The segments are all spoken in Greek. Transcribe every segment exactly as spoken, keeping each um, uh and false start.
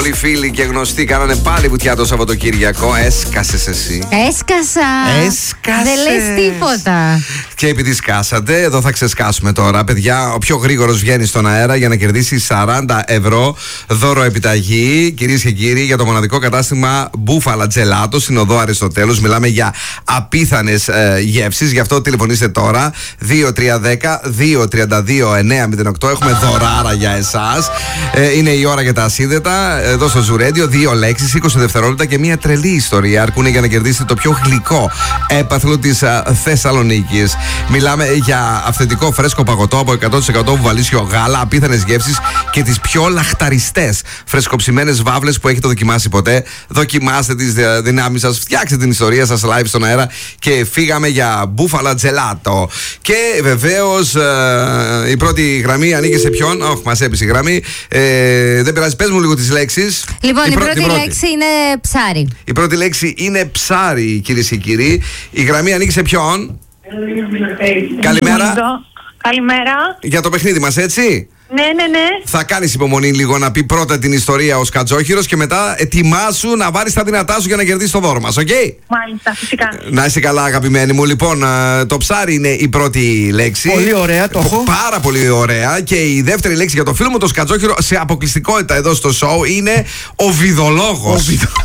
πολλοί φίλοι και γνωστοί κάνανε πάλι βουτιά το Σαββατοκύριακο. Έσκασες εσύ. Έσκασα. Έσκασες. Δεν λες τίποτα. Και επειδή σκάσατε, εδώ θα ξεσκάσουμε τώρα. Παιδιά, ο πιο γρήγορος βγαίνει στον αέρα για να κερδίσει σαράντα ευρώ δώρο επιταγή. Κυρίες και κύριοι, για το μοναδικό κατάστημα Μπούφαλα Τζελάτο στην οδό Αριστοτέλους. Μιλάμε για απίθανες ε, γεύσεις. Γι' αυτό τηλεφωνήστε τώρα. δύο τρία ένα μηδέν δύο τρία δύο εννιά μηδέν οκτώ. Έχουμε δωράρα για εσάς. Ε, είναι η ώρα για τα ασύνδετα. Εδώ στο Ζουρέντιο. Δύο λέξεις, είκοσι δευτερόλεπτα και μια τρελή ιστορία αρκούν για να κερδίσετε το πιο γλυκό έπαθλο της Θεσσαλονίκης. Μιλάμε για αυθεντικό φρέσκο παγωτό από εκατό τοις εκατό βουβαλίσιο γάλα, απίθανες γεύσεις και τις πιο λαχταριστές φρεσκοψημένες βάβλες που έχετε δοκιμάσει ποτέ. Δοκιμάστε τις δυνάμεις σας, φτιάξτε την ιστορία σας live στον αέρα και φύγαμε για Μπούφαλα Τζελάτο. Και βεβαίως ε, η πρώτη γραμμή ανήκει σε ποιον? Όχι, μας έπεισε η γραμμή. Ε, δεν πειράζει, πες μου λίγο τις λέξεις. Λοιπόν, η, η, πρώτη, πρώτη λέξη είναι ψάρι. Η πρώτη λέξη είναι ψάρι, κυρίες και κύριοι. Η γραμμή ανήκει σε ποιον? Καλημέρα. Καλημέρα. Για το παιχνίδι μας, έτσι. Ναι, ναι, ναι. Θα κάνεις υπομονή λίγο να πει πρώτα την ιστορία ο Σκατζόχυρος και μετά ετοιμάσου να βάλεις τα δυνατά σου για να κερδίσεις το δώρο μας, οκ? Okay? Μάλιστα, φυσικά. Να είσαι καλά, αγαπημένη μου. Λοιπόν, το ψάρι είναι η πρώτη λέξη. Πολύ ωραία, το έχω. Πάρα πολύ ωραία. Και η δεύτερη λέξη για το φίλο μου το Σκατζόχυρο σε αποκλειστικότητα εδώ στο show είναι ο βιδολόγος. Ο βιδο...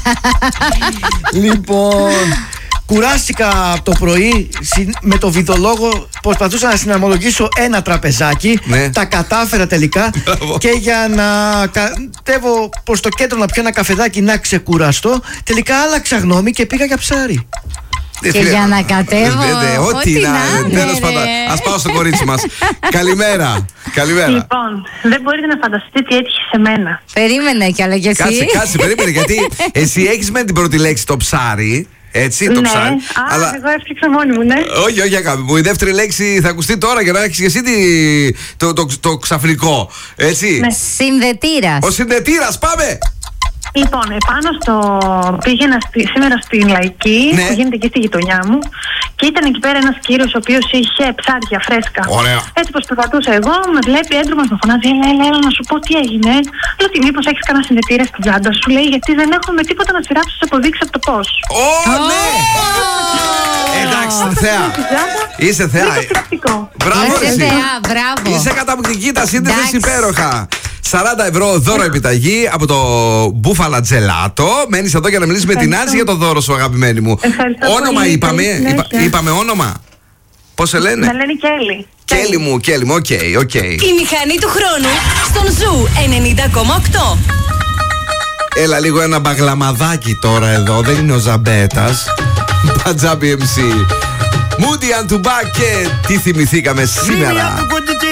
Λοιπόν, κουράστηκα από το πρωί με το βιδολόγο. Προσπαθούσα να συναρμολογήσω ένα τραπεζάκι. Ναι. Τα κατάφερα τελικά. Και για να κατέβω προς το κέντρο να πιω ένα καφεδάκι να ξεκουραστώ, τελικά άλλαξα γνώμη και πήγα για ψάρι. Και για να κατέβω. Ό,τι να. Τέλος πάντων. Ας πάω στο κορίτσι μας. Καλημέρα. Καλημέρα. Λοιπόν, δεν μπορείτε να φανταστείτε τι έτυχε σε μένα. Περίμενε κι άλλο κι εσύ. Κάτσε, κάτσε, περίμενε. Γιατί εσύ έχεις με την πρώτη λέξη το ψάρι. Έτσι, το ναι. ψάρι. Α, αλλά... εγώ έφτιαξα μόνη μου, ναι. Όχι, όχι, αγάπη μου. Η δεύτερη λέξη θα ακουστεί τώρα για να έχεις και εσύ τη... το, το, το, το ξαφνικό. Έτσι. Ναι. Συνδετήρας. Ο συνδετήρας, πάμε! Λοιπόν, επάνω στο. Πήγαινα στη... σήμερα στην Λαϊκή, ναι. που γίνεται εκεί στη γειτονιά μου, και ήταν εκεί πέρα ένας κύριος ο οποίος είχε ψάρια φρέσκα. Ωραία. Έτσι πως περπατούσα εγώ, με βλέπει έντρομα, με φωνάζει, έλα, έλα, έλα, να σου πω τι έγινε. Λέω ότι μήπως έχεις κανένα συνδετήρα στην τσάντα σου, λέει, γιατί δεν έχω με τίποτα να σειράξω τις αποδείξεις από το πώς. Ω, ναι! Εντάξει, θεά. Είσαι θεά. Μπράβο, Είσαι θεά, μπράβο. Είσαι καταπληκτική, τα σύνδεσες υπέροχα. σαράντα ευρώ δώρο επιταγή από το Μπούφαλα Τζελάτο. Μένεις εδώ για να μιλήσεις με την Άζη για το δώρο σου, αγαπημένη μου. Ευχαριστώ όνομα πολύ, είπαμε. Είπα, είπαμε όνομα. Πώς σε λένε? Με λένε Κέλλη. Κέλλη μου, Κέλλη μου, οκ, okay, οκ. Okay. Η μηχανή του χρόνου στον Ζου ενενήντα κόμμα οκτώ. Έλα λίγο ένα μπαγλαμαδάκι τώρα εδώ. Δεν είναι ο Ζαμπέτας. Παντζάμπι εμ σι. Moody and Tubac και τι θυμηθήκαμε σήμερα.